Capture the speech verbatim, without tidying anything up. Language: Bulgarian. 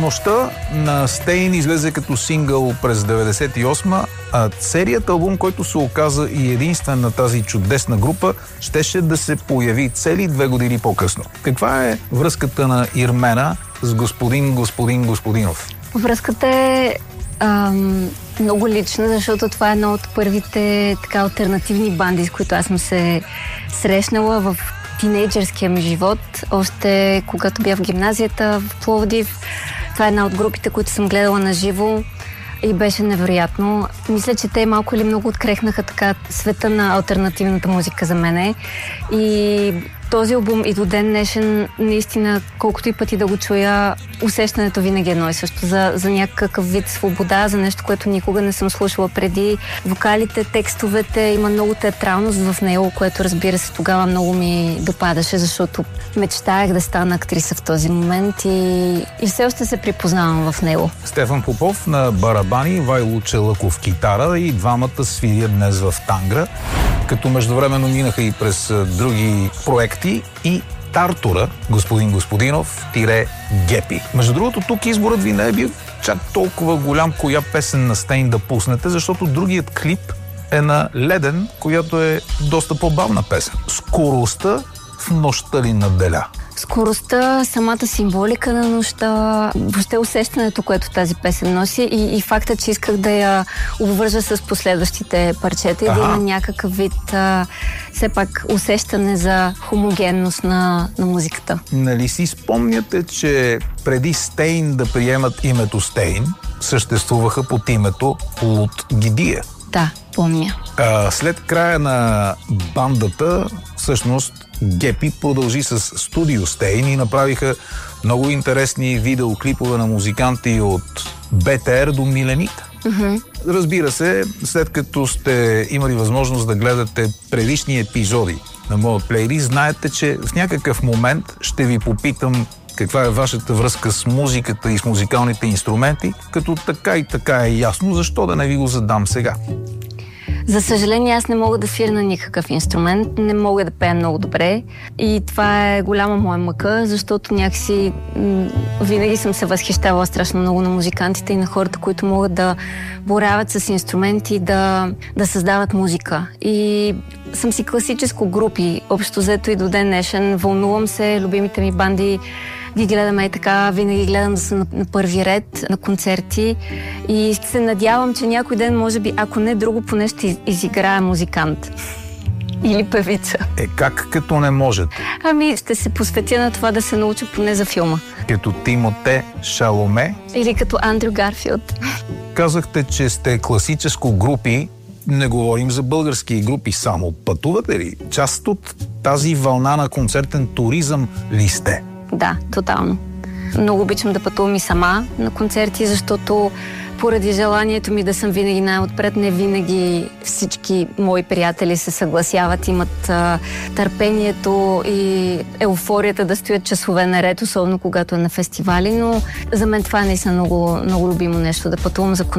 нощта на Стейн излезе като сингъл през деветдесет и осма, а серият албум, който се оказа и единствен на тази чудесна група, щеше да се появи цели две години по-късно. Каква е връзката на Ирмена с господин господин Господинов? Връзката е ам, много лична, защото това е една от първите така алтернативни банди, с които аз съм се срещнала в тинейджърския ми живот, още когато бях в гимназията в Пловдив. Това е една от групите, които съм гледала на живо и беше невероятно. Мисля, че те малко или много открехнаха така света на алтернативната музика за мене. И този албум и до ден днешен, наистина, колкото и пъти да го чуя, усещането винаги е едно и също. За, за някакъв вид свобода, за нещо, което никога не съм слушала преди. Вокалите, текстовете, има много театралност в него, което, разбира се, тогава много ми допадаше, защото мечтаях да стана актриса в този момент и, и все още се припознавам в него. Стефан Попов на барабани, Вайло Челъков китара и двамата свирят днес в Тангра, като междувременно минаха и през други проекти и Тартура, господин Господинов, тире Гепи. Между другото, тук изборът ви не е бил чак толкова голям коя песен на Стейн да пуснете, защото другият клип е на Леден, която е доста по-бавна песен. Скоростта в нощта ли наделя? Скоростта, самата символика на нощта, въобще усещането, което тази песен носи и, и факта, че исках да я обвържа с последващите парчета и да има някакъв вид, а, все пак, усещане за хомогенност на, на музиката. Нали си спомняте, че преди Стейн да приемат името Стейн, съществуваха под името Лут Гидия? Да, помня. А, след края на бандата, всъщност, Гепи продължи с Студио Стейн и направиха много интересни видеоклипове на музиканти от БТР до Миленита. Mm-hmm. Разбира се, след като сте имали възможност да гледате предишни епизоди на моят плейлист, знаете, че в някакъв момент ще ви попитам каква е вашата връзка с музиката и с музикалните инструменти, като така и така е ясно, защо да не ви го задам сега. За съжаление, аз не мога да свиря на никакъв инструмент, не мога да пея много добре и това е голяма моя мъка, защото някакси м- винаги съм се възхищавала страшно много на музикантите и на хората, които могат да боравят с инструменти, да, да създават музика. И съм си класическо групи, общо взето и до ден днешен, вълнувам се, любимите ми банди ги гледаме и така, винаги гледам да са на, на първи ред, на концерти и се надявам, че някой ден, може би, ако не друго, поне ще изиграя музикант. Или певица. Е, как като не можете? Ами, ще се посветя на това да се науча поне за филма. Като Тимоте Шаломе? Или като Андрю Гарфилд. Казахте, че сте класическо групи. Не говорим за български групи само. Пътувате ли? Част от тази вълна на концертен туризъм ли сте? Да, тотално. Много обичам да пътувам и сама на концерти, защото поради желанието ми да съм винаги най-отпред, не винаги всички мои приятели се съгласяват, имат а, търпението и еуфорията да стоят часове наред, особено когато е на фестивали, но за мен това е наистина много, много любимо нещо, да пътувам за концерти.